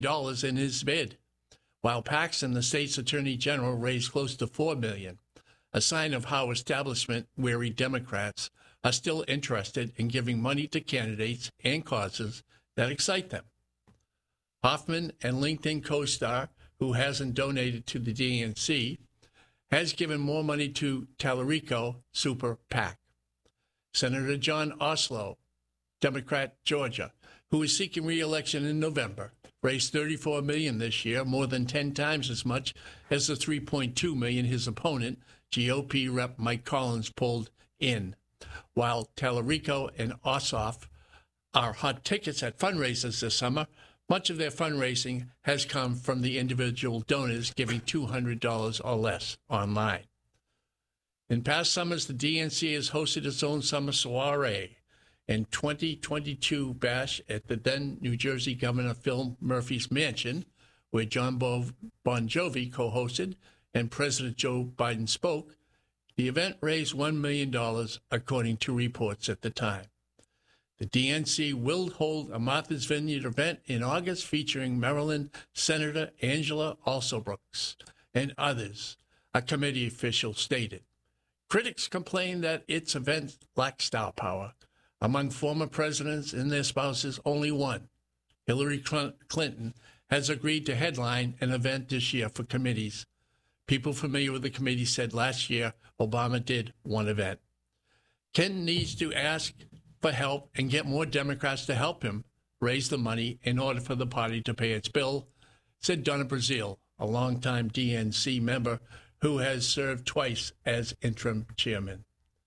in his bid, while Paxton, the state's attorney general, raised close to $4 million, a sign of how establishment-weary Democrats are still interested in giving money to candidates and causes that excite them. Hoffman and LinkedIn co-star, who hasn't donated to the DNC, has given more money to Tallarico Super PAC. Senator John Ossow, Democrat, Georgia, who is seeking re-election in November, raised $34 million this year, more than 10 times as much as the $3.2 million his opponent, GOP Rep. Mike Collins, pulled in. While Tallarico and Ossoff are hot tickets at fundraisers this summer, much of their fundraising has come from the individual donors giving $200 or less online. In past summers, the DNC has hosted its own summer soiree and 2022 bash at the then New Jersey Governor Phil Murphy's mansion, where John Bon Jovi co-hosted and President Joe Biden spoke. The event raised $1 million, according to reports at the time. The DNC will hold a Martha's Vineyard event in August featuring Maryland Senator Angela Alsobrooks and others, a committee official stated. Critics complain that its event lacks star power. Among former presidents and their spouses, only one, Hillary Clinton, has agreed to headline an event this year for committees. People familiar with the committee said last year Obama did one event. Clinton needs to ask for help and get more Democrats to help him raise the money in order for the party to pay its bill, said Donna Brazile, a longtime DNC member who has served twice as interim chairman.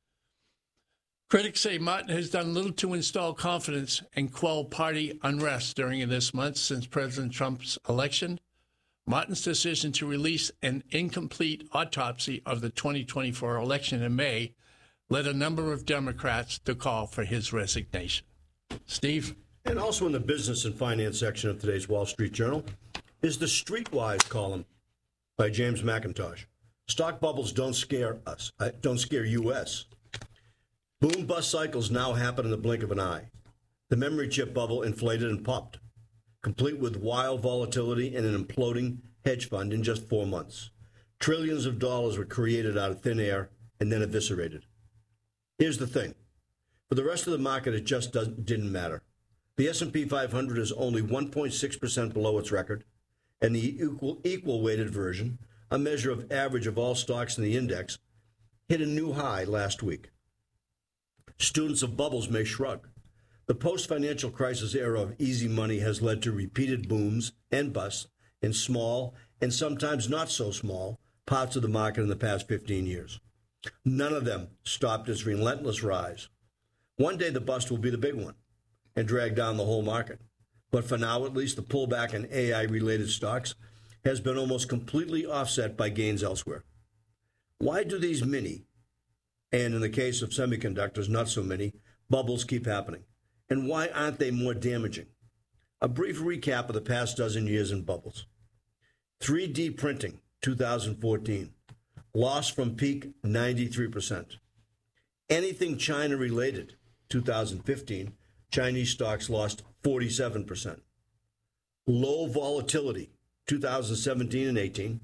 Critics say Martin has done little to install confidence and quell party unrest during this month since President Trump's election. Martin's decision to release an incomplete autopsy of the 2024 election in May led a number of Democrats to call for his resignation. Steve? And also in the business and finance section of today's Wall Street Journal is the Streetwise column by James McIntosh. Stock bubbles don't scare us, don't scare U.S. Boom bust cycles now happen in the blink of an eye. The memory chip bubble inflated and popped, complete with wild volatility and an imploding hedge fund in just 4 months. Trillions of dollars were created out of thin air and then eviscerated. Here's the thing. For the rest of the market, it just didn't matter. The S&P 500 is only 1.6% below its record, and the equal weighted version, a measure of average of all stocks in the index, hit a new high last week. Students of bubbles may shrug. The post-financial crisis era of easy money has led to repeated booms and busts in small and sometimes not so small parts of the market in the past 15 years. None of them stopped its relentless rise. One day the bust will be the big one and drag down the whole market. But for now, at least, the pullback in AI-related stocks has been almost completely offset by gains elsewhere. Why do these mini, and in the case of semiconductors, not so many, bubbles keep happening? And why aren't they more damaging? A brief recap of the past dozen years in bubbles. 3D printing, 2014. Loss from peak, 93%. Anything China-related, 2015. Chinese stocks lost 47%. Low volatility, 2017 and 18.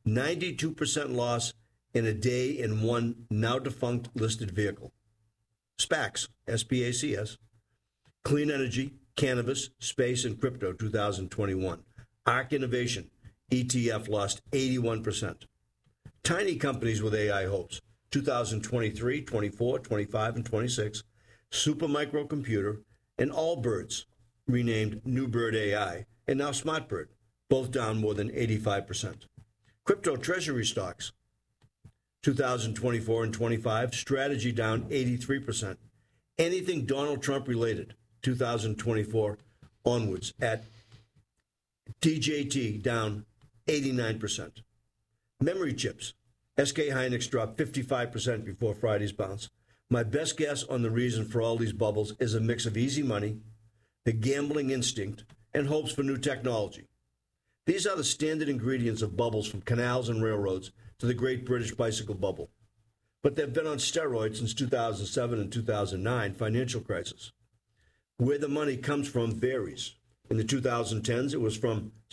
92% loss in a day in one now-defunct listed vehicle. SPACs, S-P-A-C-S. Clean energy, cannabis, space, and crypto, 2021. ARK Innovation, ETF, lost 81%. Tiny companies with AI hopes, 2023, 24, 25, and 26. Supermicro Computer and Allbirds, renamed New Bird AI, and now SmartBird, both down more than 85%. Crypto treasury stocks, 2024 and 25, Strategy down 83%. Anything Donald Trump related, 2024 onwards, at DJT down 89%. Memory chips, SK Hynix dropped 55% before Friday's bounce. My best guess on the reason for all these bubbles is a mix of easy money, the gambling instinct, and hopes for new technology. These are the standard ingredients of bubbles, from canals and railroads to the Great British Bicycle Bubble. But they've been on steroids since 2007 and 2009 financial crisis. Where the money comes from varies. In the 2010s, it was from